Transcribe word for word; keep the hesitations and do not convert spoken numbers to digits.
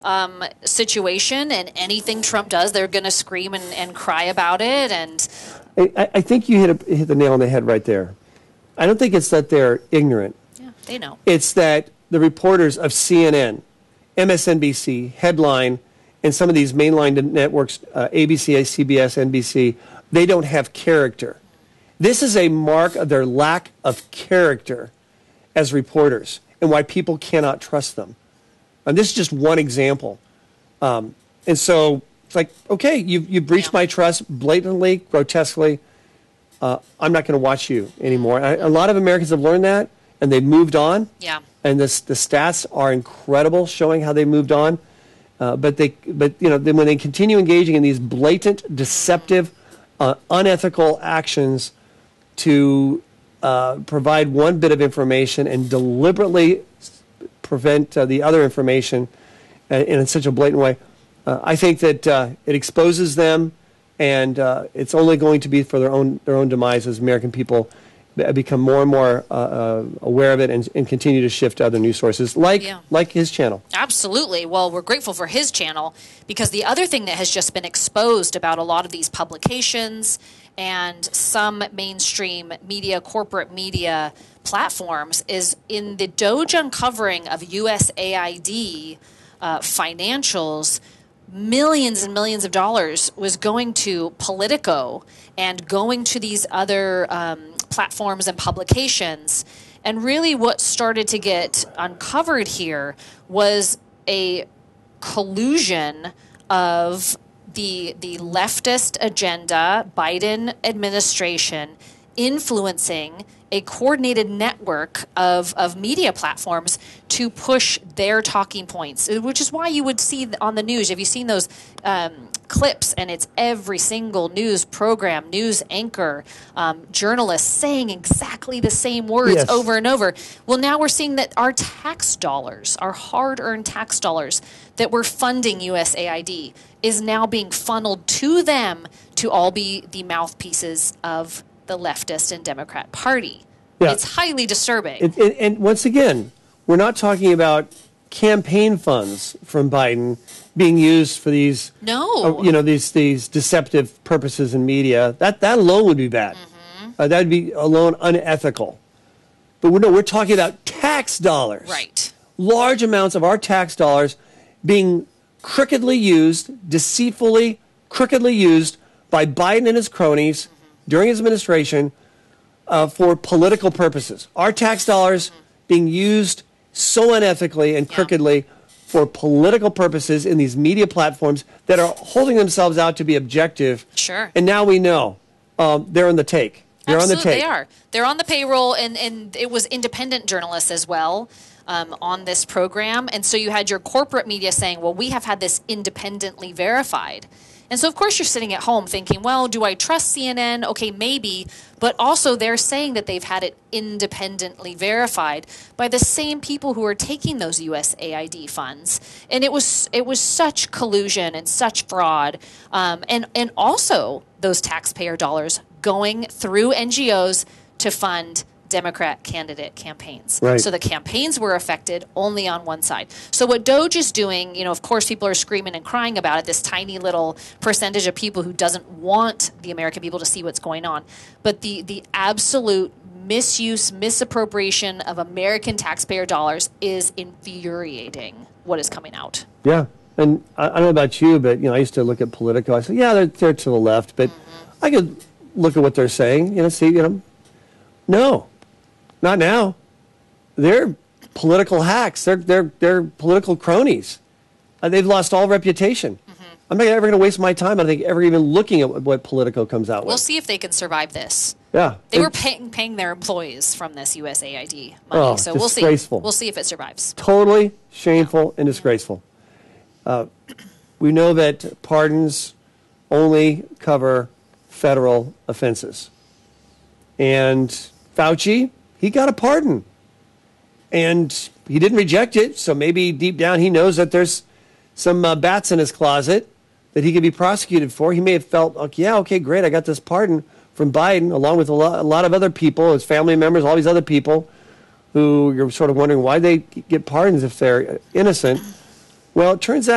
um, situation, and anything Trump does, they're going to scream and, and cry about it. And I, I think you hit, a, hit the nail on the head right there. I don't think it's that they're ignorant. Yeah, they know. It's that the reporters of C N N, M S N B C, Headline, and some of these mainline networks, uh, A B C, C B S, N B C, they don't have character. This is a mark of their lack of character as reporters and why people cannot trust them. And this is just one example. Um, and so it's like, okay, you've, you've breached yeah. my trust blatantly, grotesquely. Uh, I'm not going to watch you anymore. I, a lot of Americans have learned that, and they've moved on. Yeah. And this, the stats are incredible, showing how they moved on. Uh, but they, but you know, then when they continue engaging in these blatant, deceptive, uh, unethical actions to uh, provide one bit of information and deliberately prevent uh, the other information uh, in such a blatant way, uh, I think that uh, it exposes them, and uh, it's only going to be for their own their own demise as American people become more and more uh, uh, aware of it and, and continue to shift to other news sources like yeah. like his channel. Absolutely. Well, we're grateful for his channel, because the other thing that has just been exposed about a lot of these publications and some mainstream media, corporate media platforms, is in the Doge uncovering of U S A I D uh, financials. Millions and millions of dollars was going to Politico and going to these other um, platforms and publications. And really what started to get uncovered here was a collusion of the the leftist agenda, Biden administration, influencing a coordinated network of, of media platforms to push their talking points, which is why you would see on the news, have you seen those um, clips, and it's every single news program, news anchor, um, journalist saying exactly the same words yes. over and over. Well, now we're seeing that our tax dollars, our hard-earned tax dollars that we're funding U S A I D, is now being funneled to them to all be the mouthpieces of the leftist and Democrat Party. Yeah. It's highly disturbing. It, it, and once again, we're not talking about campaign funds from Biden being used for these, no, uh, you know, these these deceptive purposes in media. That that alone would be bad. Mm-hmm. uh, that would be alone unethical. But we're, no, we're talking about tax dollars, right? Large amounts of our tax dollars being crookedly used, deceitfully, crookedly used by Biden and his cronies mm-hmm. during his administration uh, for political purposes. Our tax dollars mm-hmm. being used so unethically and crookedly yeah. for political purposes in these media platforms that are holding themselves out to be objective. Sure. And now we know um, they're on the take. They're Absolutely, on the take. They are. They're on the payroll, and, and it was independent journalists as well um, on this program. And so you had your corporate media saying, well, we have had this independently verified. And so, of course, you're sitting at home thinking, well, do I trust C N N? Okay, maybe. But also they're saying that they've had it independently verified by the same people who are taking those U S A I D funds. And it was it was such collusion and such fraud. Um, and, and also those taxpayer dollars going through N G Os to fund Democrat candidate campaigns. Right. So the campaigns were affected only on one side. So what Doge is doing, you know, of course, people are screaming and crying about it, this tiny little percentage of people who doesn't want the American people to see what's going on. But the, the absolute misuse, misappropriation of American taxpayer dollars is infuriating, what is coming out. Yeah. And I, I don't know about you, but, you know, I used to look at Politico. I said, yeah, they're, they're to the left, but mm-hmm. I could look at what they're saying, you know, see, you know, no. Not now. They're political hacks. They're they're they're political cronies. Uh, they've lost all reputation. Mm-hmm. I'm not ever going to waste my time, I think, ever even looking at what, what Politico comes out we'll with. We'll see if they can survive this. Yeah, they it, were paying paying their employees from this U S A I D money, oh, so disgraceful. we'll see. We'll see if it survives. Totally shameful yeah. and disgraceful. Uh, we know that pardons only cover federal offenses, and Fauci, he got a pardon, and he didn't reject it, so maybe deep down he knows that there's some uh, bats in his closet that he could be prosecuted for. He may have felt, okay, yeah, okay, great, I got this pardon from Biden, along with a lot, a lot of other people, his family members, all these other people who you're sort of wondering why they get pardons if they're innocent. Well, it turns out